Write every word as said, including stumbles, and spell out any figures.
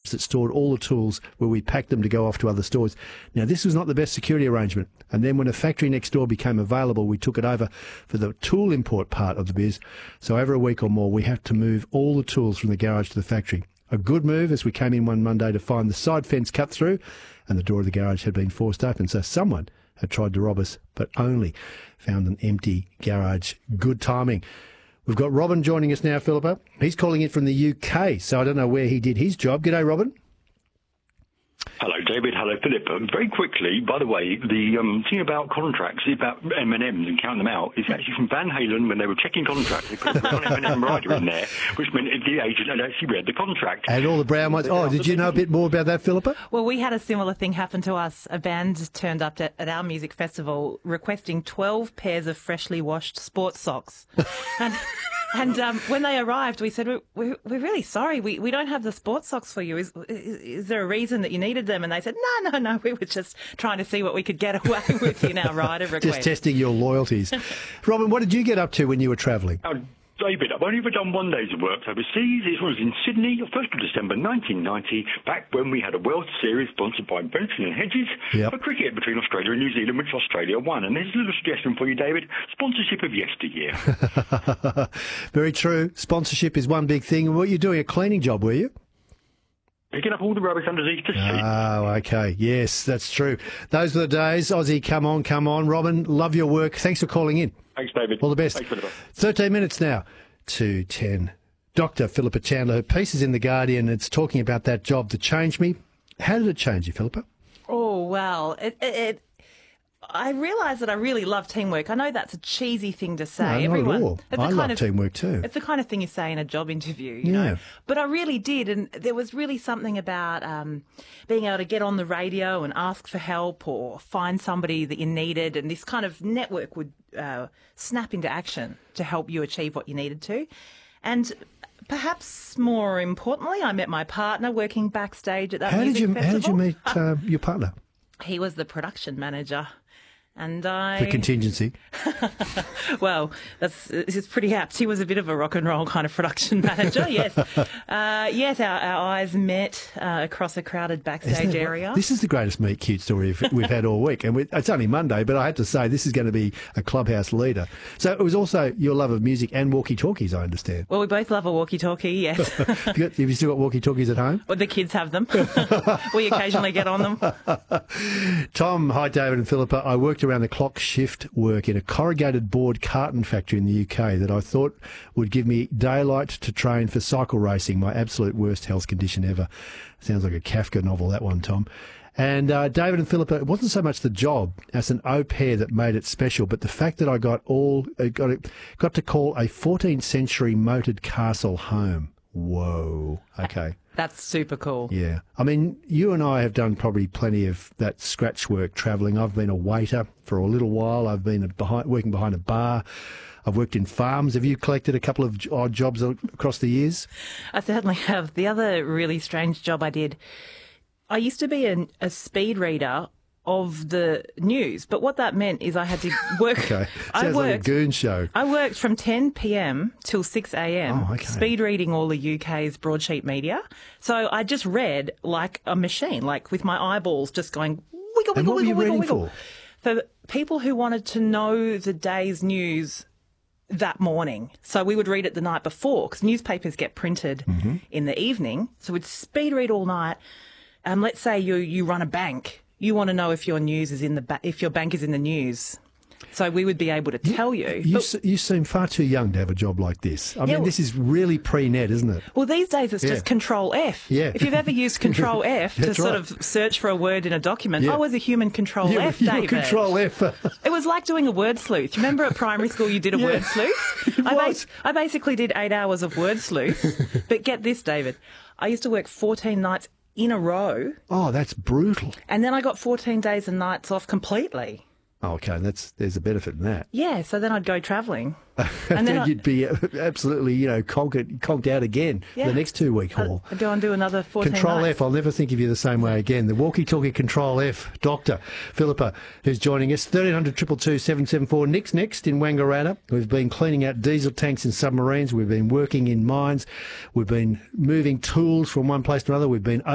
safes that stored all the tools where we packed them to go off to other stores. Now, this was not the best security arrangement. And then when a factory next door became available, we took it over for the tool import part of the biz. So over a week or more, we had to move all the tools from the garage to the factory. A good move, as we came in one Monday to find the side fence cut through and the door of the garage had been forced open. So someone had tried to rob us, but only found an empty garage. Good timing. We've got Robin joining us now, Philippa. He's calling in from the U K, so I don't know where he did his job. G'day, Robin. Hello, David. Hello, Philip. Um, very quickly, by the way, the um, thing about contracts, about M and M's and counting them out, is actually from Van Halen. When they were checking contracts, they put a brown M and M rider in there, which meant the agent had actually read the contract. And all the brown ones. Oh, did you know a bit more about that, Philippa? Well, we had a similar thing happen to us. A band turned up at, at our music festival requesting twelve pairs of freshly washed sports socks. and and um, when they arrived, we said, we're, we're, we're really sorry. We, we don't have the sports socks for you. Is, is, is there a reason that you needed them? And they said, no, no, no. We were just trying to see what we could get away with in our rider request. Just testing your loyalties. Robin, what did you get up to when you were travelling? Oh, David, I've only ever done one day's work overseas. It was in Sydney, first of December nineteen ninety, back when we had a World Series sponsored by Benson and Hedges Yep. for cricket between Australia and New Zealand, which Australia won. And there's a little suggestion for you, David, sponsorship of yesteryear. Very true. Sponsorship is one big thing. Were you doing a cleaning job, were you? Picking up all the rubbish underneath the seat. Oh, okay. Yes, that's true. Those were the days. Aussie, come on, come on. Robin, love your work. Thanks for calling in. Thanks, David. All the best. Thanks, Philippa. thirteen minutes now to ten. Doctor Philippa Chandler, her piece is in The Guardian. It's talking about that job that changed me. How did it change you, Philippa? Oh, well, it, it, it, I realise that I really love teamwork. I know that's a cheesy thing to say. No, not Everyone, at all. it's the I kind love of, teamwork too. It's the kind of thing you say in a job interview, you Yeah. know. But I really did, and there was really something about um, being able to get on the radio and ask for help or find somebody that you needed, and this kind of network would uh, snap into action to help you achieve what you needed to. And perhaps more importantly, I met my partner working backstage at that How did music you festival. How did you meet uh, your partner? He was the production manager. And I... The contingency. Well, that's it's pretty apt. He was a bit of a rock and roll kind of production manager, yes. Uh, yes, our, our eyes met uh, across a crowded backstage area. This is the greatest meet cute story we've had all week. And we, it's only Monday, but I had to say this is going to be a clubhouse leader. So it was also your love of music and walkie-talkies, I understand. Well, we both love a walkie-talkie, yes. have, you got, have you still got walkie-talkies at home? Well, the kids have them. We occasionally get on them. Tom, hi David and Philippa. I worked around the clock shift work in a corrugated board carton factory in the U K that I thought would give me daylight to train for cycle racing, my absolute worst health condition ever. Sounds like a Kafka novel, that one, Tom. And uh, David and Philippa, it wasn't so much the job as an au pair that made it special, but the fact that I got all uh, got it, got to call a fourteenth century moated castle home. Whoa. Okay. That's super cool. Yeah. I mean, you and I have done probably plenty of that scratch work travelling. I've been a waiter for a little while. I've been a behind, working behind a bar. I've worked in farms. Have you collected a couple of odd jobs across the years? I certainly have. The other really strange job I did, I used to be an, a speed reader of the news, but what that meant is I had to work. Okay, I sounds worked, like a goon show. I worked from ten p.m. till six a.m. Oh, okay. speed reading all the U K's broadsheet media. So I just read like a machine, like with my eyeballs just going wiggle, And wiggle, what were you wiggle, reading wiggle. for? For the people who wanted to know the day's news that morning. So we would read it the night before because newspapers get printed Mm-hmm. in the evening. So we'd speed read all night. Um, let's say you you run a bank. You want to know if your news is in the ba- if your bank is in the news. So we would be able to tell you. You, But- s- you seem far too young to have a job like this. I Yeah, mean, well- this is really pre-net, isn't it? well, these days it's Yeah. just Control F. Yeah. If you've ever used Control F to That's sort right. of search for a word in a document, Yeah. I was a human Control You- F, you were David. Control F. It was like doing a word sleuth. Remember at primary school you did a Yeah. word sleuth? It I, was. I basically did eight hours of word sleuth. But get this, David. I used to work fourteen nights in a row, Oh, that's brutal. and then I got fourteen days and nights off completely. Oh, okay, that's there's a benefit in that. Yeah, so then I'd go travelling. And And then, then I- you'd be absolutely, you know, conked, conked out again for Yeah. the next two-week haul. I'd go and do another fourteen Control nights. F, I'll never think of you the same way again. The walkie-talkie Control F, Doctor Philippa, who's joining us. thirteen hundred, two two two, seven seven four. Nick's next in Wangaratta. We've been cleaning out diesel tanks in submarines. We've been working in mines. We've been moving tools from one place to another. We've been